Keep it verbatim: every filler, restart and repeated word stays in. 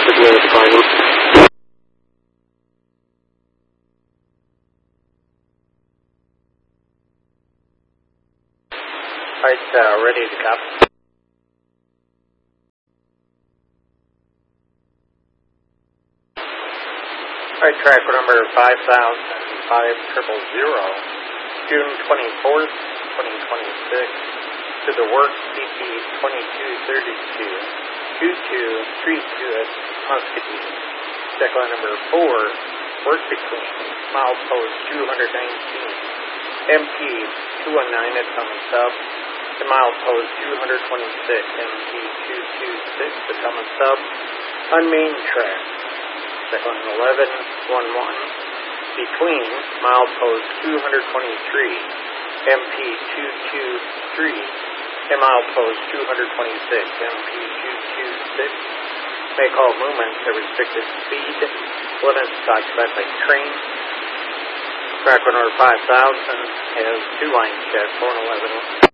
Typically it's final. Alright, uh, ready to copy. Alright, track number five thousand five triple zero, June twenty-fourth, twenty twenty-six, to the work C P twenty-two thirty-two, two two three two at Muscatine. Check line number four, work between milepost two nineteen, M P two nineteen at Thomas Sub, to milepost two twenty-six, M P two twenty-six at Thomas Sub, on main track. Check line eleven eleven, between milepost two twenty-three, M P two twenty-three, and milepost two twenty-six, M P two twenty-six. Make all movements at restricted speed. Limits occupied by train. Track number five thousand has two line check, four and eleven.